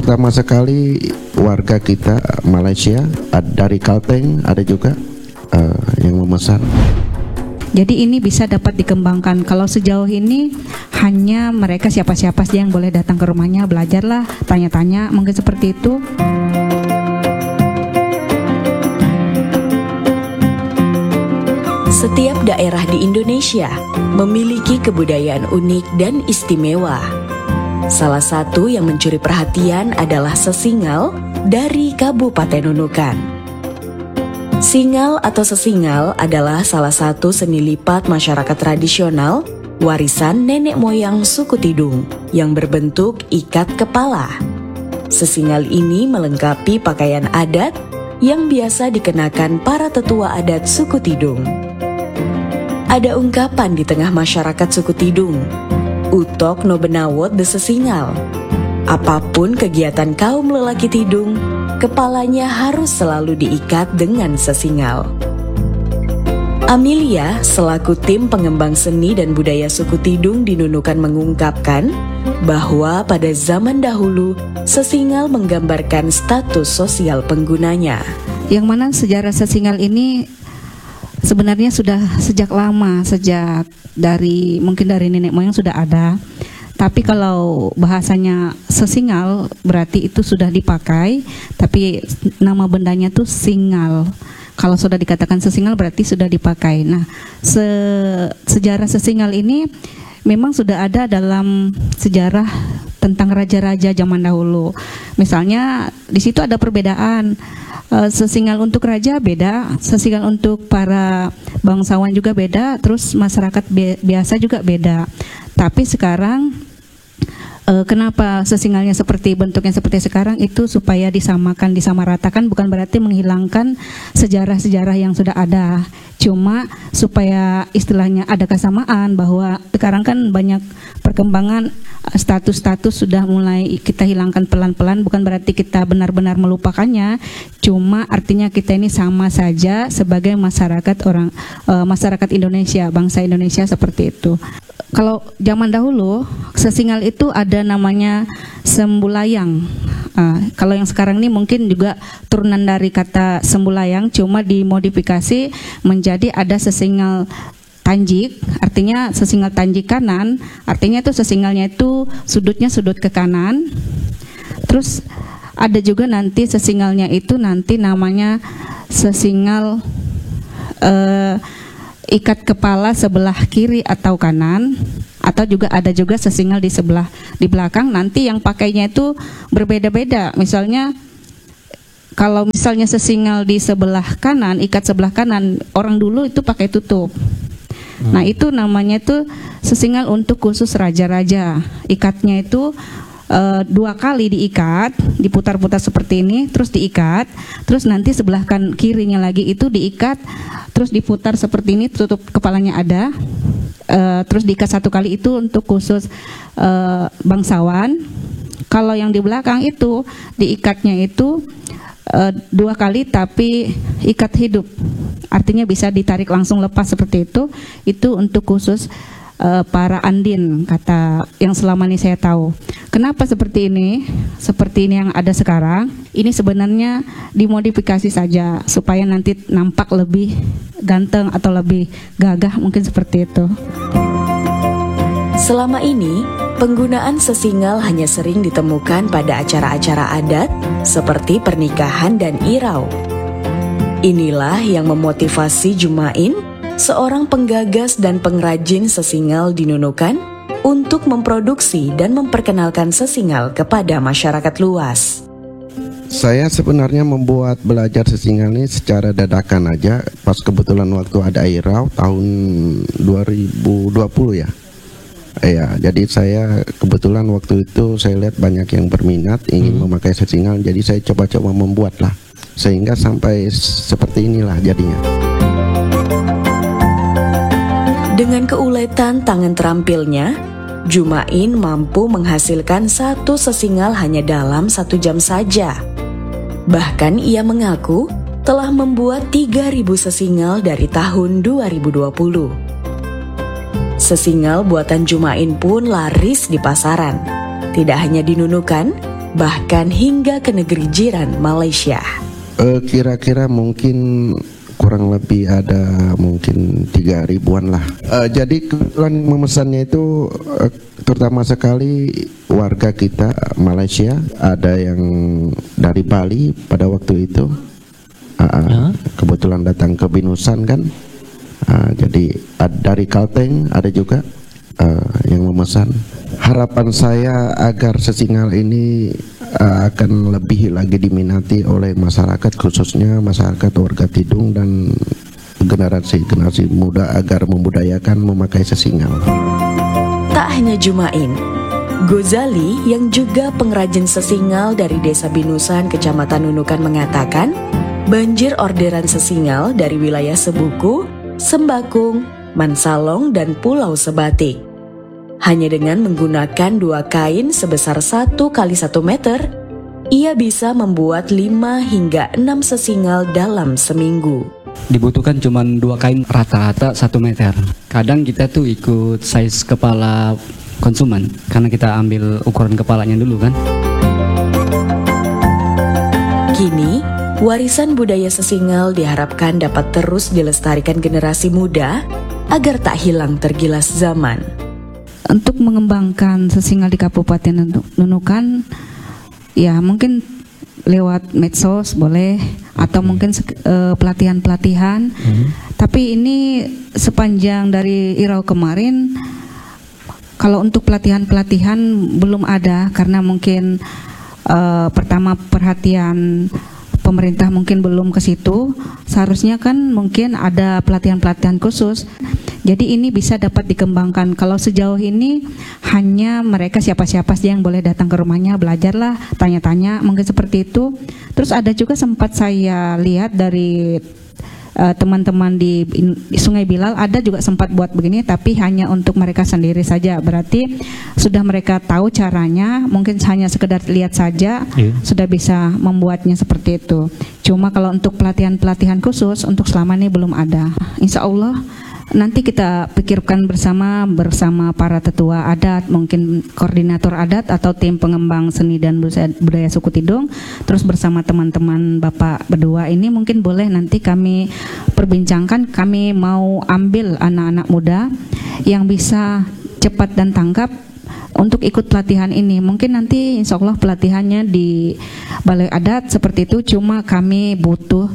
pertama sekali warga kita Malaysia dari Kalteng ada juga yang memesan. Jadi ini bisa dapat dikembangkan. Kalau sejauh ini hanya mereka siapa-siapa saja yang boleh datang ke rumahnya, belajarlah, tanya-tanya, mungkin seperti itu. Setiap daerah di Indonesia memiliki kebudayaan unik dan istimewa. Salah satu yang mencuri perhatian adalah sesingal dari Kabupaten Nunukan. Singal atau sesingal adalah salah satu seni lipat masyarakat tradisional warisan nenek moyang suku Tidung yang berbentuk ikat kepala. Sesingal ini melengkapi pakaian adat yang biasa dikenakan para tetua adat suku Tidung. Ada ungkapan di tengah masyarakat suku Tidung, utok no benawot de sesingal. Apapun kegiatan kaum lelaki Tidung, kepalanya harus selalu diikat dengan sesingal. Amelia, selaku tim pengembang seni dan budaya suku Tidung di Nunukan mengungkapkan bahwa pada zaman dahulu, sesingal menggambarkan status sosial penggunanya. Yang mana sejarah sesingal ini sebenarnya sudah sejak lama, sejak mungkin dari nenek moyang sudah ada. Tapi kalau bahasanya sesingal berarti itu sudah dipakai, tapi nama bendanya tuh singal. Kalau sudah dikatakan sesingal berarti sudah dipakai. Nah, sejarah sesingal ini memang sudah ada dalam sejarah tentang raja-raja zaman dahulu. Misalnya di situ ada perbedaan. Sesingal untuk raja beda, sesingal untuk para bangsawan juga beda, terus masyarakat biasa juga beda. Tapi sekarang kenapa sesingalnya bentuknya seperti sekarang itu supaya disamaratakan, bukan berarti menghilangkan sejarah-sejarah yang sudah ada. Cuma supaya istilahnya ada kesamaan, bahwa sekarang kan banyak perkembangan, status-status sudah mulai kita hilangkan pelan-pelan, bukan berarti kita benar-benar melupakannya, cuma artinya kita ini sama saja sebagai masyarakat Indonesia, bangsa Indonesia seperti itu. Kalau zaman dahulu sesingal itu ada namanya sembulayang. Kalau yang sekarang ini mungkin juga turunan dari kata sembulayang, cuma dimodifikasi menjadi ada sesingal tanjik, artinya sesingal tanjik kanan, artinya itu sesingalnya itu sudutnya sudut ke kanan. Terus ada juga nanti sesingalnya itu nanti namanya sesingal ikat kepala sebelah kiri atau kanan, atau juga ada juga sesingal di belakang. Nanti yang pakainya itu berbeda-beda. Misalnya kalau misalnya sesingal di sebelah kanan, ikat sebelah kanan, orang dulu itu pakai tutup. Nah, itu namanya itu sesingal untuk khusus raja-raja. Ikatnya itu 2 kali diikat, diputar-putar seperti ini, terus diikat, terus nanti sebelah kirinya lagi itu diikat, terus diputar seperti ini, tutup kepalanya ada, terus diikat 1 kali itu untuk khusus bangsawan. Kalau yang di belakang itu diikatnya itu 2 kali tapi ikat hidup, artinya bisa ditarik langsung lepas seperti itu untuk khusus para andin, kata yang selama ini saya tahu. Kenapa seperti ini yang ada sekarang, ini sebenarnya dimodifikasi saja supaya nanti nampak lebih ganteng atau lebih gagah, mungkin seperti itu. Selama ini, penggunaan sesingal hanya sering ditemukan pada acara-acara adat seperti pernikahan dan irau. Inilah yang memotivasi Jumain, seorang penggagas dan pengrajin sesingal di Nunukan, untuk memproduksi dan memperkenalkan sesingal kepada masyarakat luas. Saya sebenarnya belajar sesingal ini secara dadakan aja, pas kebetulan waktu ada irau tahun 2020 ya. Jadi saya kebetulan waktu itu saya lihat banyak yang berminat ingin memakai sesingal, jadi saya coba-coba membuat lah, sehingga sampai seperti inilah jadinya. Dengan keuletan tangan terampilnya, Jumain mampu menghasilkan 1 sesingal hanya dalam 1 jam saja. Bahkan ia mengaku telah membuat 3.000 sesingal dari tahun 2020. Sesingal buatan Jumain pun laris di pasaran. Tidak hanya di Nunukan, bahkan hingga ke negeri jiran Malaysia. Kira-kira mungkin kurang lebih ada mungkin 3.000-an lah. Jadi kebetulan memesannya itu terutama sekali warga kita Malaysia, ada yang dari Bali pada waktu itu. Kebetulan datang ke Binusan kan. Jadi dari Kalteng ada juga yang memesan. Harapan saya agar sesingal ini akan lebih lagi diminati oleh masyarakat, khususnya masyarakat warga Tidung dan generasi muda agar membudayakan memakai sesingal. Tak hanya Jumain, Gozali yang juga pengrajin sesingal dari Desa Binusan, Kecamatan Nunukan mengatakan banjir orderan sesingal dari wilayah Sebuku, Sembakung, Mansalong, dan Pulau Sebatik. Hanya dengan menggunakan 2 kain sebesar 1 kali 1 meter, ia bisa membuat 5 hingga 6 sesingal dalam seminggu. Dibutuhkan cuma 2 kain rata-rata 1 meter. Kadang kita tuh ikut size kepala konsumen, karena kita ambil ukuran kepalanya dulu kan. Kini, warisan budaya sesingal diharapkan dapat terus dilestarikan generasi muda agar tak hilang tergilas zaman. Untuk mengembangkan sesingal di Kabupaten Nunukan, ya mungkin lewat medsos boleh, atau mungkin pelatihan-pelatihan. Tapi ini sepanjang dari Irau kemarin, kalau untuk pelatihan-pelatihan belum ada, karena mungkin pertama perhatian pemerintah mungkin belum ke situ. Seharusnya kan mungkin ada pelatihan-pelatihan khusus. Jadi ini bisa dapat dikembangkan. Kalau sejauh ini hanya mereka siapa-siapa saja yang boleh datang ke rumahnya, belajarlah, tanya-tanya, mungkin seperti itu. Terus ada juga sempat saya lihat dari teman-teman di Sungai Bilal, ada juga sempat buat begini, tapi hanya untuk mereka sendiri saja. Berarti sudah mereka tahu caranya, mungkin hanya sekedar lihat saja, sudah bisa membuatnya seperti itu. Cuma kalau untuk pelatihan-pelatihan khusus untuk selama ini belum ada. Insya Allah nanti kita pikirkan bersama para tetua adat, mungkin koordinator adat atau tim pengembang seni dan budaya suku Tidung, terus bersama teman-teman Bapak berdua ini mungkin boleh nanti kami perbincangkan. Kami mau ambil anak-anak muda yang bisa cepat dan tanggap untuk ikut pelatihan ini. Mungkin nanti insya Allah pelatihannya di balai adat seperti itu, cuma kami butuh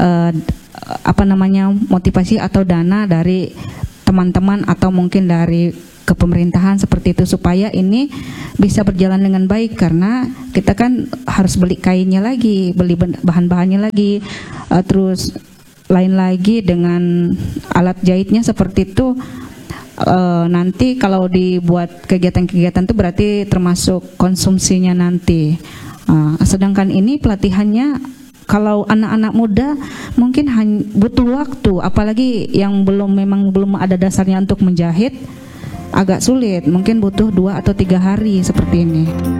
motivasi atau dana dari teman-teman atau mungkin dari kepemerintahan seperti itu, supaya ini bisa berjalan dengan baik. Karena kita kan harus beli kainnya lagi, beli bahan-bahannya lagi, terus lain lagi dengan alat jahitnya seperti itu. Nanti kalau dibuat kegiatan-kegiatan itu berarti termasuk konsumsinya nanti. Sedangkan ini pelatihannya kalau anak-anak muda mungkin butuh waktu, apalagi yang memang belum ada dasarnya untuk menjahit, agak sulit, mungkin butuh 2 atau 3 hari seperti ini.